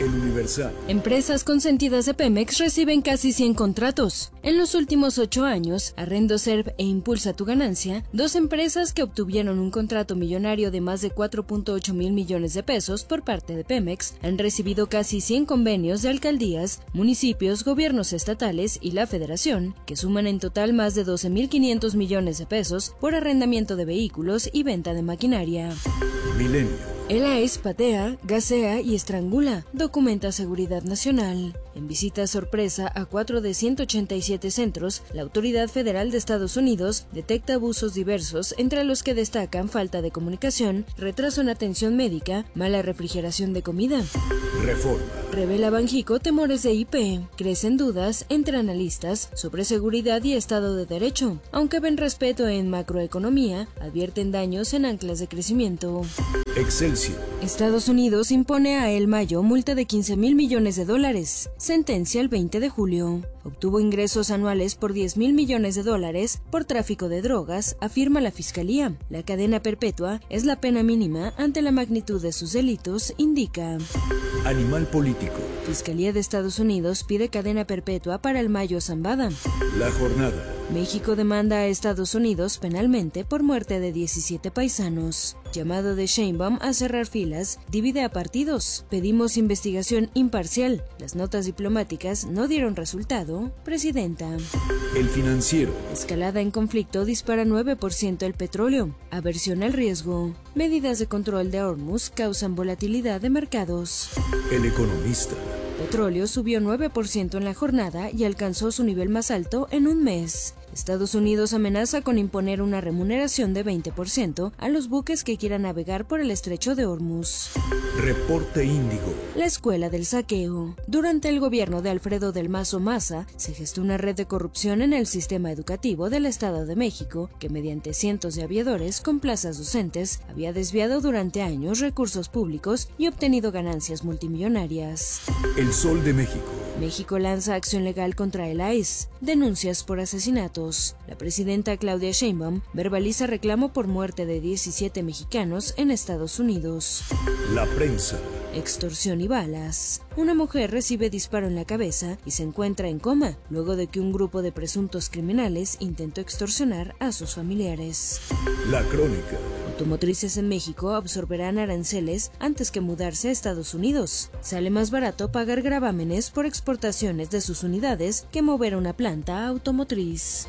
El Universal. Empresas consentidas de Pemex reciben casi 100 contratos. En los últimos 8 años, Arrendoserv e Impulsa tu Ganancia, 2 empresas que obtuvieron un contrato millonario de más de 4.8 mil millones de pesos por parte de Pemex, han recibido casi 100 convenios de alcaldías, municipios, gobiernos estatales y la Federación, que suman en total más de 12.500 millones de pesos por arrendamiento de vehículos y venta de maquinaria. Milenio. El AES patea, gasea y estrangula, documenta Seguridad Nacional. En visita sorpresa a 4 de 187 centros, la Autoridad Federal de Estados Unidos detecta abusos diversos, entre los que destacan falta de comunicación, retraso en atención médica, mala refrigeración de comida. Reforma. Revela Banjico temores de IP. Crecen dudas entre analistas sobre seguridad y Estado de Derecho. Aunque ven respeto en macroeconomía, advierten daños en anclas de crecimiento. Excelsior. Estados Unidos impone a El Mayo multa de $15,000 millones. Sentencia el 20 de julio. Obtuvo ingresos anuales por $10,000 millones por tráfico de drogas, afirma la Fiscalía. La cadena perpetua es la pena mínima ante la magnitud de sus delitos, indica. Animal político. Fiscalía de Estados Unidos pide cadena perpetua para El Mayo Zambada. La Jornada. México demanda a Estados Unidos penalmente por muerte de 17 paisanos. Llamado de Sheinbaum a cerrar filas divide a partidos. Pedimos investigación imparcial. Las notas diplomáticas no dieron resultado. Presidenta. El Financiero. Escalada en conflicto dispara 9% el petróleo. Aversión al riesgo. Medidas de control de Hormuz causan volatilidad de mercados. El Economista. Petróleo subió 9% en la jornada y alcanzó su nivel más alto en un mes. Estados Unidos amenaza con imponer una remuneración de 20% a los buques que quieran navegar por el estrecho de Hormuz. Reporte Índigo. La escuela del saqueo. Durante el gobierno de Alfredo del Mazo Maza, se gestó una red de corrupción en el sistema educativo del Estado de México, que mediante cientos de aviadores con plazas docentes, había desviado durante años recursos públicos y obtenido ganancias multimillonarias. El Sol de México. México lanza acción legal contra el AES. Denuncias por asesinatos. La presidenta Claudia Sheinbaum verbaliza reclamo por muerte de 17 mexicanos en Estados Unidos. La Prensa. Extorsión y balas. Una mujer recibe disparo en la cabeza y se encuentra en coma, luego de que un grupo de presuntos criminales intentó extorsionar a sus familiares. La Crónica. Automotrices en México absorberán aranceles antes que mudarse a Estados Unidos. Sale más barato pagar gravámenes por exportaciones de sus unidades que mover una planta automotriz.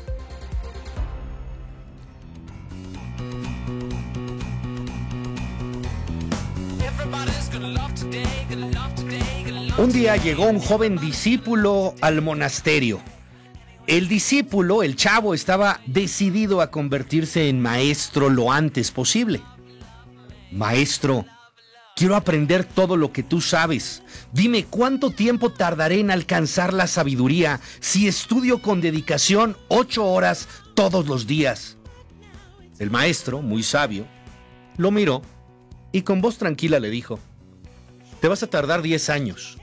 Un día llegó un joven discípulo al monasterio. El discípulo, el chavo, estaba decidido a convertirse en maestro lo antes posible. Maestro, quiero aprender todo lo que tú sabes. Dime cuánto tiempo tardaré en alcanzar la sabiduría si estudio con dedicación 8 horas todos los días. El maestro, muy sabio, lo miró y con voz tranquila le dijo: te vas a tardar 10 años.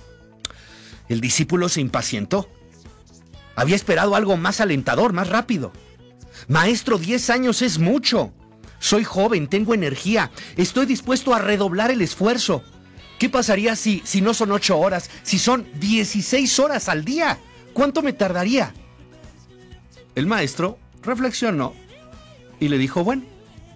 El discípulo se impacientó. Había esperado algo más alentador, más rápido. Maestro, 10 años es mucho. Soy joven, tengo energía, estoy dispuesto a redoblar el esfuerzo. ¿Qué pasaría si no son 8 horas, si son 16 horas al día? ¿Cuánto me tardaría? El maestro reflexionó y le dijo: bueno,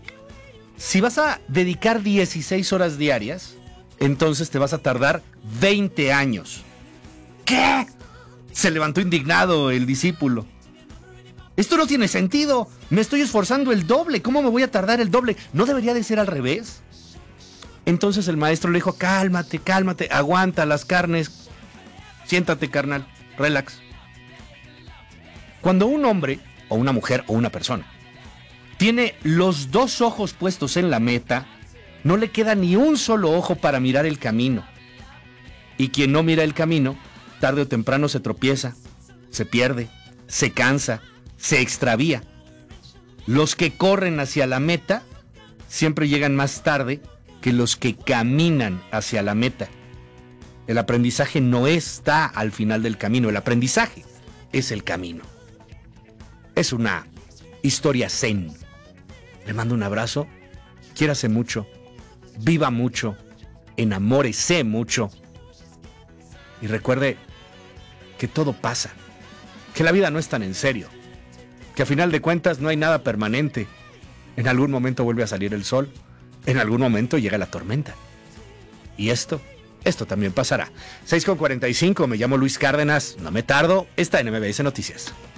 si vas a dedicar 16 horas diarias, entonces te vas a tardar 20 años. ¿Qué? Se levantó indignado el discípulo. Esto no tiene sentido. Me estoy esforzando el doble. ¿Cómo me voy a tardar el doble? ¿No debería de ser al revés? Entonces el maestro le dijo: cálmate, cálmate, aguanta las carnes. Siéntate, carnal, relax. Cuando un hombre, o una mujer, o una persona, tiene los 2 ojos puestos en la meta, no le queda ni un solo ojo para mirar el camino. Y quien no mira el camino, tarde o temprano se tropieza, se pierde, se cansa, se extravía. Los que corren hacia la meta siempre llegan más tarde que los que caminan hacia la meta. El aprendizaje no está al final del camino, el aprendizaje es el camino. Es una historia zen. Le mando un abrazo, quiérase mucho, viva mucho, enamórese mucho y recuerde que todo pasa, que la vida no es tan en serio, que a final de cuentas no hay nada permanente. En algún momento vuelve a salir el sol, en algún momento llega la tormenta. Y esto también pasará. 6:45, me llamo Luis Cárdenas, no me tardo, está en MBS Noticias.